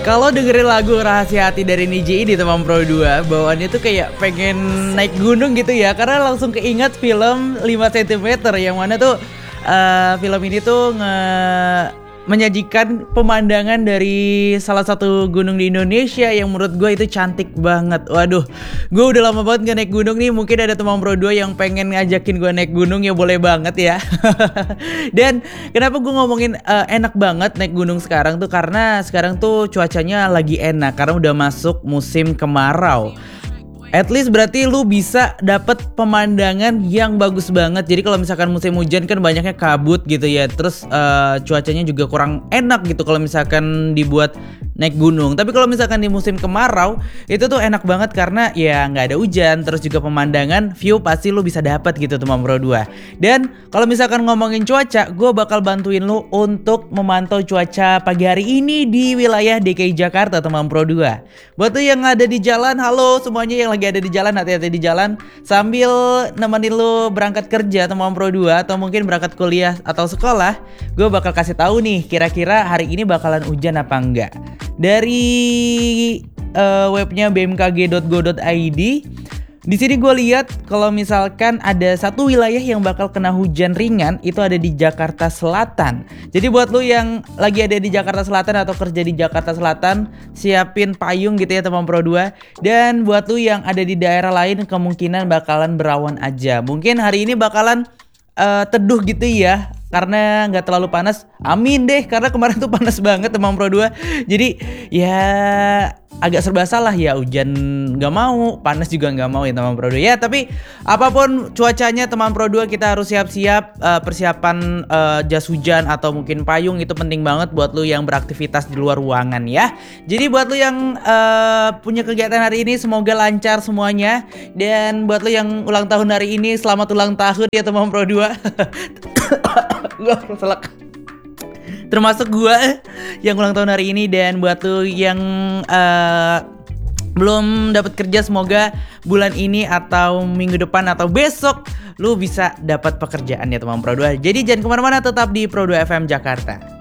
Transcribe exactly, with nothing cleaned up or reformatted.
Kalau dengerin lagu Rahasia Hati dari Niji ini teman Pro dua, bawaannya tuh kayak pengen naik gunung gitu ya. Karena langsung keinget film lima sentimeter yang mana tuh uh, film ini tuh nge menyajikan pemandangan dari salah satu gunung di Indonesia yang menurut gue itu cantik banget. Waduh, gue udah lama banget gak naik gunung nih. Mungkin ada teman Pro dua yang pengen ngajakin gue naik gunung, ya boleh banget ya. Dan kenapa gue ngomongin uh, enak banget naik gunung sekarang tuh, karena sekarang tuh cuacanya lagi enak karena udah masuk musim kemarau. At least berarti lu bisa dapet pemandangan yang bagus banget. Jadi kalau misalkan musim hujan kan banyaknya kabut gitu ya. Terus uh, cuacanya juga kurang enak gitu kalau misalkan dibuat naik gunung. Tapi kalau misalkan di musim kemarau itu tuh enak banget karena ya nggak ada hujan. Terus juga pemandangan, view pasti lu bisa dapet gitu teman Pro dua. Dan kalau misalkan ngomongin cuaca, gue bakal bantuin lu untuk memantau cuaca pagi hari ini di wilayah D K I Jakarta teman Pro dua. Buat tuh yang ada di jalan, halo semuanya yang lagi ada di jalan, hati-hati di jalan sambil nemenin lu berangkat kerja teman Pro dua atau mungkin berangkat kuliah atau sekolah. Gue bakal kasih tahu nih kira-kira hari ini bakalan hujan apa enggak. Dari uh, webnya b m k g dot go dot i d, di sini gue lihat kalau misalkan ada satu wilayah yang bakal kena hujan ringan, itu ada di Jakarta Selatan. Jadi buat lu yang lagi ada di Jakarta Selatan atau kerja di Jakarta Selatan, siapin payung gitu ya teman Pro dua. Dan buat lu yang ada di daerah lain, kemungkinan bakalan berawan aja. Mungkin hari ini bakalan uh, teduh gitu ya, karena nggak terlalu panas. Amin deh, karena kemarin tuh panas banget teman Pro dua. Jadi ya agak serba salah ya, hujan nggak mau, panas juga nggak mau ya teman Pro dua ya. Tapi apapun cuacanya teman Pro dua, kita harus siap-siap. uh, persiapan uh, jas hujan atau mungkin payung itu penting banget buat lu yang beraktivitas di luar ruangan ya. Jadi buat lu yang uh, punya kegiatan hari ini, semoga lancar semuanya. Dan buat lu yang ulang tahun hari ini, selamat ulang tahun ya teman Pro dua. Gue selek, termasuk gue yang ulang tahun hari ini. Dan buat lu yang uh, belum dapat kerja, semoga bulan ini atau minggu depan atau besok lu bisa dapat pekerjaan ya teman Pro dua. Jadi jangan kemana-mana, tetap di Pro dua F M Jakarta.